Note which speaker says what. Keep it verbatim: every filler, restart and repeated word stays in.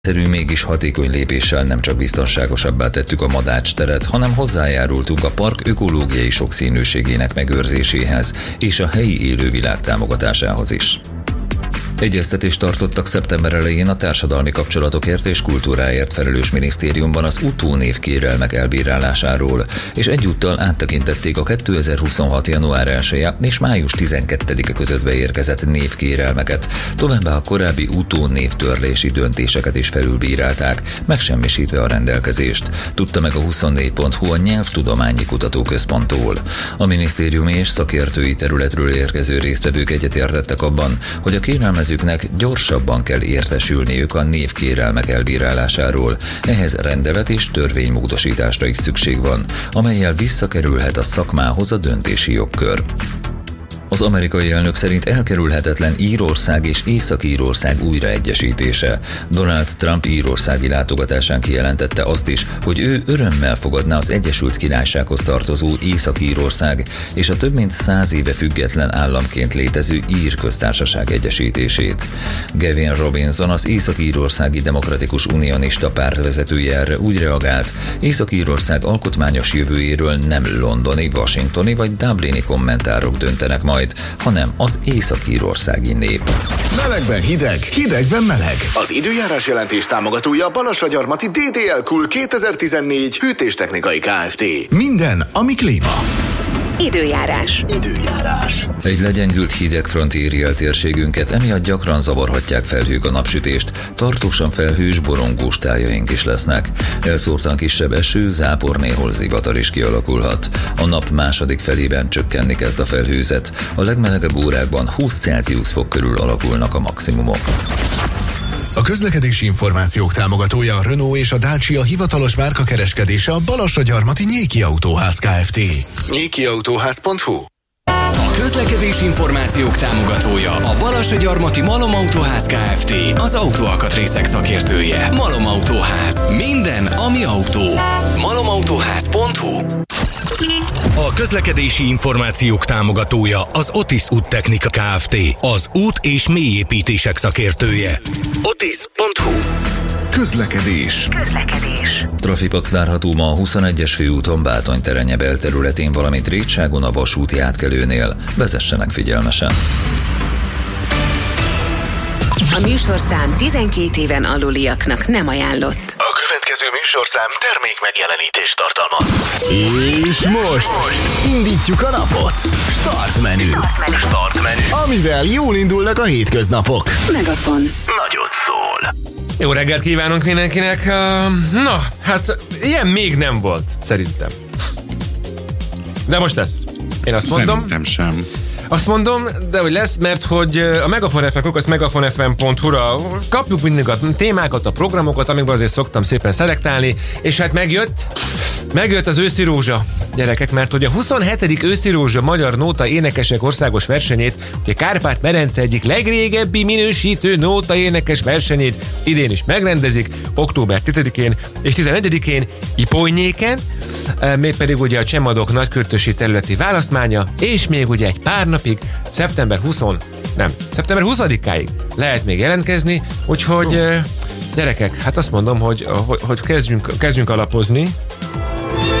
Speaker 1: Szerű, mégis hatékony lépéssel nem csak biztonságosabbá tettük a Madács teret, hanem hozzájárultunk a park ökológiai sokszínűségének megőrzéséhez és a helyi élővilág támogatásához is. Egyeztetést tartottak szeptember elején a társadalmi kapcsolatokért és kultúráért felelős minisztériumban az utónév kérelmek elbírálásáról, és egyúttal áttekintették a kétezer-huszonhat. január elseje és május tizenkettedike között beérkezett névkérelmeket, továbbá a korábbi utónévtörlési döntéseket is felülbírálták, megsemmisítve a rendelkezést, tudta meg a huszonnégy pont hu a Nyelvtudományi Kutatóközponttól. A minisztérium és szakértői területről érkező résztvevők egyetértettek abban, hogy a kérelmező gyorsabban kell értesülniük a névkérelmek elbírálásáról, ehhez rendelet és törvénymódosításra is szükség van, amellyel visszakerülhet a szakmához a döntési jogkör. Az amerikai elnök szerint elkerülhetetlen Írország és Észak-Írország újraegyesítése. Donald Trump írországi látogatásán kijelentette azt is, hogy ő örömmel fogadná az Egyesült Királysághoz tartozó Észak-Írország és a több mint száz éve független államként létező Ír köztársaság egyesítését. Gavin Robinson, az Észak-Írországi Demokratikus Unionista párt vezetője erre úgy reagált, Észak-Írország alkotmányos jövőjéről nem londoni, washingtoni vagy dublini kommentárok döntenek majd, hanem az észak-írországi nép.
Speaker 2: Melegben hideg, hidegben meleg. Az időjárás jelentés támogatója Balassagyarmati dé dé el Cool kétezer-tizennégy hűtéstechnikai Kft. Minden, ami klíma.
Speaker 3: Időjárás.
Speaker 2: Időjárás.
Speaker 1: Egy legyengült hidegfront éri el térségünket, emiatt gyakran zavarhatják felhők a napsütést, tartósan felhős, borongós tájaink is lesznek. Elszórtan kisebb eső, zápor, néhol zivatar is kialakulhat. A nap második felében csökkenni kezd a felhőzet. A legmelegebb órákban húsz Celsius fok körül alakulnak a maximumok.
Speaker 2: A közlekedési információk támogatója a Renault és a Dacia hivatalos márkakereskedése a Balassagyarmati Nyéki Autóház Kft. nyéki autóház pont hu.
Speaker 4: A közlekedési információk támogatója a Balassagyarmati Malom Autóház Kft. Az autóalkatrészek szakértője. Malom Autóház. Minden, ami autó. malom autóház pont hu.
Speaker 5: A közlekedési információk támogatója az Otis Úttechnika Kft. Az út- és mélyépítések szakértője. otis pont hu.
Speaker 2: Közlekedés.
Speaker 3: Közlekedés.
Speaker 1: Trafipax várható ma a huszonegyes főúton Bátony-Terenye belterületén, valamint Rétságon a vasúti átkelőnél. Vezessenek figyelmesen.
Speaker 3: A műsorszám tizenkét éven aluliaknak nem ajánlott.
Speaker 2: A következő műsorszám termék megjelenítést tartalmaz. És most indítjuk a napot. Start menü. Start menü. Amivel jól indulnak a hétköznapok.
Speaker 3: Megafon.
Speaker 2: Nagyot szól.
Speaker 6: Jó reggelt kívánunk mindenkinek. Uh, na, hát ilyen még nem volt, szerintem. De most lesz. Én azt mondom.
Speaker 7: Szerintem sem.
Speaker 6: Azt mondom, de hogy lesz, mert hogy a Megafon ef em, az megafon ef em pont hu-ra kapjuk mindig a témákat, a programokat, amikben azért szoktam szépen szelektálni, és hát megjött, megjött az Őszi Rózsa, gyerekek, mert hogy a huszonhetedik Őszi Rózsa Magyar Nóta Énekesek Országos Versenyét, ugye Kárpát-medence egyik legrégebbi minősítő nóta énekes versenyét idén is megrendezik, október tizedikén és tizenegyedikén Iponyéken, még pedig ugye a Csemadok nagykörtösi területi választmánya, és még ugye egy pár napig, szeptember huszadika, nem, szeptember huszadikáig lehet még jelentkezni, úgyhogy uh. gyerekek, hát azt mondom, hogy, hogy, hogy kezdjünk, kezdjünk alapozni,